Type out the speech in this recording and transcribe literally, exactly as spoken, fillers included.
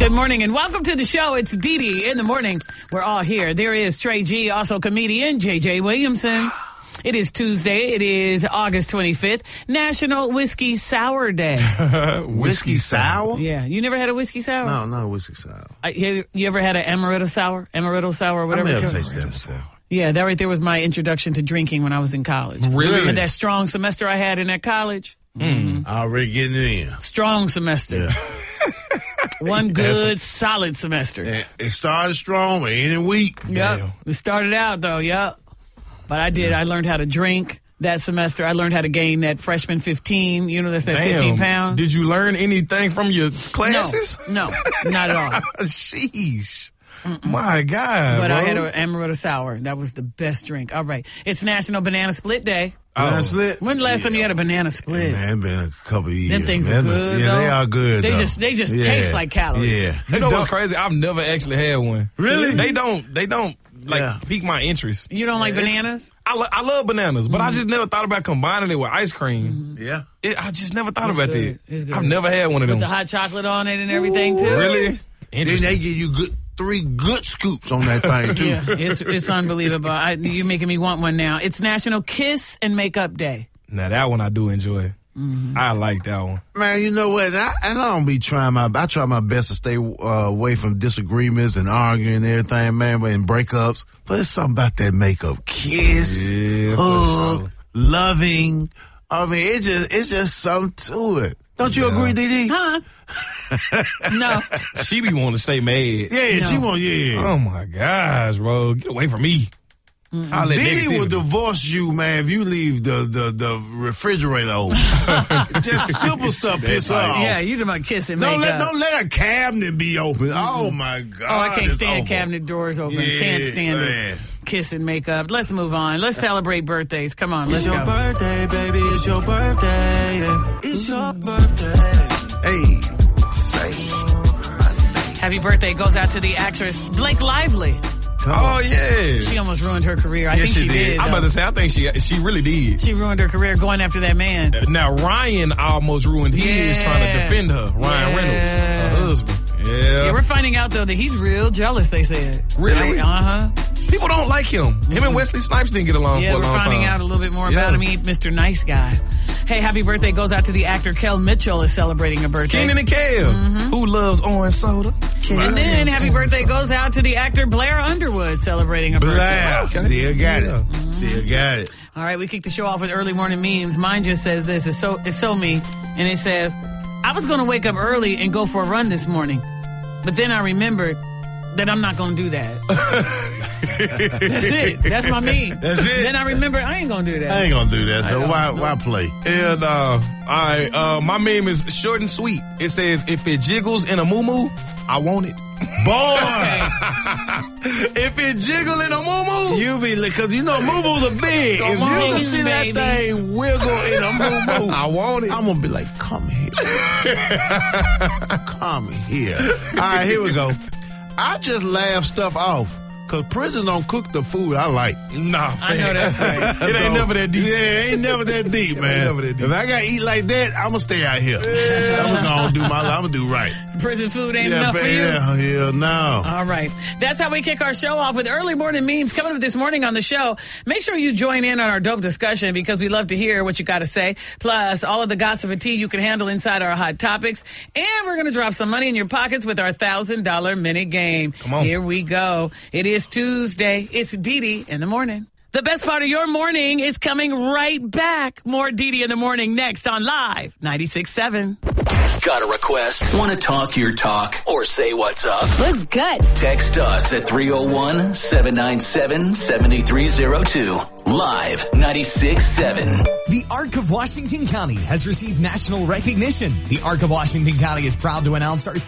Good morning and welcome to the show. It's Dee Dee in the morning. We're all here. There is Trey G, also comedian J J Williamson. It is Tuesday. It is August twenty-fifth, National Whiskey Sour Day. Whiskey sour? Yeah. You never had a whiskey sour? No, no whiskey sour. I, you, you ever had an amaretto sour? Amaretto sour, whatever. I may it's have called? tasted that before. Yeah, that right there was my introduction to drinking when I was in college. Really? And that strong semester I had in that college. Mm. Already getting it in. Strong semester. Yeah. One good, solid semester. And it started strong, but ended weak. Yep. It started out, though, yep. But I did. I learned how to drink that semester. I learned how to gain that freshman fifteen. You know, that's that Damn. fifteen pounds. Did you learn anything from your classes? No, no, not at all. Sheesh. Mm-mm. My God, But bro. I had an amaretto sour. That was the best drink. All right. It's National Banana Split Day. Banana Oh. split? When the last yeah. time you had a banana split? Man, it's been a couple of years. Them things man. are good, Yeah, though. they are good, They though. just- they just Yeah. taste like calories. Yeah. You know what's crazy? I've never actually had one. Really? They don't. They don't like Yeah. pique my interest. You don't like Yeah, it's- bananas? I, lo- I love bananas, but I just never thought about combining it with ice cream. Yeah. It, I just never thought It's about good. that. It's good. I've never had one of With them. the hot chocolate on it and everything, too? Really? Then Interesting. they give you good three good scoops on that thing, too. Yeah, it's, it's unbelievable. I, you're making me want one now. It's National Kiss and Makeup Day. Now that one I do enjoy. Mm-hmm. I like that one. Man, you know what? I, and I don't be trying my, I try my best to stay uh, away from disagreements and arguing and everything, man, and breakups. But it's something about that makeup. Kiss, Yeah, for hug, sure. loving. I mean, it just, it's just something to it. Don't you Yeah. agree, D D? Huh? No. She be wanting to stay mad. Yeah, No. she want, yeah. Oh my gosh, bro. Get away from me. All that Diddy will negativity. divorce you, man, if you leave the, the, the refrigerator open. Just simple stuff piss her off. Yeah, you talking about kiss and Don't makeup. let, don't let a cabinet be open. Oh, my God. Oh, I can't it's stand awful. cabinet doors open. Yeah, Can't stand man. it. Kiss and makeup. Let's move on. Let's celebrate birthdays. Come on, let's It's your go. birthday, baby. It's your birthday. Yeah. It's your birthday. Hey, say. Happy birthday goes out to the actress Blake Lively. Oh yeah. She almost ruined her career. I Yes, think she, she did. did. I'm though. about to say, I think she she really did. She ruined her career going after that man. Now Ryan almost ruined his Yeah. trying to defend her. Ryan Yeah. Reynolds, her husband. Yeah. Yeah, we're finding out though that he's real jealous. They said. Really? Uh huh. People don't like him. Him and Wesley Snipes didn't get along Yeah, for a we're long finding time. out a little bit more Yeah. about him. He's Mister Nice Guy. Hey, happy birthday goes out to the actor Kel Mitchell is celebrating a birthday. Keenan and Kel, who loves orange soda. And then happy birthday goes out to the actor Blair Underwood celebrating a birthday. Blair. Still got Yeah. it. Still got it. All right, we kick the show off with early morning memes. Mine just says this. It's so it's so me. And it says, I was going to wake up early and go for a run this morning. But then I remembered that I'm not going to do that. That's it. That's my meme. That's it. Then I remembered I ain't going to do that. I ain't gonna do that. So why why play? And uh, all right, uh, my meme is short and sweet. It says, if it jiggles in a moo-moo, I want it. Boy, If it jiggle in a moo-moo, you be because you know moo-moos are big. Come if on, you can see baby. that thing wiggle in a moo-moo, I want it. I'm gonna be like, come here, come here. All right, here we go. I just laugh stuff off because prison don't cook the food I like. Nah, I know that's right. It ain't never that deep. Yeah, it ain't never that deep, It man. ain't never that deep. If I gotta eat like that, I'm gonna stay out here. I'm gonna do my. I'm gonna do right. Prison food ain't Yeah, enough but for you. yeah, yeah, no. All right. That's how we kick our show off with early morning memes coming up this morning on the show. Make sure you join in on our dope discussion because we love to hear what you got to say. Plus, all of the gossip and tea you can handle inside our hot topics. And we're going to drop some money in your pockets with our one thousand dollars minute game. Come on. Here we go. It is Tuesday. It's Dee Dee in the morning. The best part of your morning is coming right back. More Dee Dee in the morning next on Live ninety-six point seven. Got a request? Want to talk your talk or say what's up? What's good? Text us at three oh one, seven nine seven, seven three oh two. Live ninety-six point seven. The Arc of Washington County has received national recognition. The Arc of Washington County is proud to announce our